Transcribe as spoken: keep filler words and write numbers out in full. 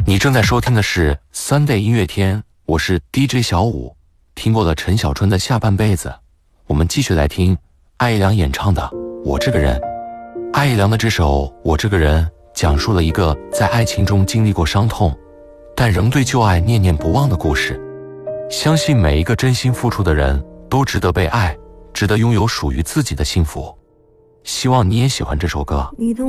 你正在收听的是 Sunday 音乐天，我是 D J 小五。听过了陈小春的下半辈子，我们继续来听艾怡良演唱的《我这个人》。艾怡良的这首《我这个人》讲述了一个在爱情中经历过伤痛，但仍对旧爱念念不忘的故事。相信每一个真心付出的人都值得被爱，值得拥有属于自己的幸福。希望你也喜欢这首歌。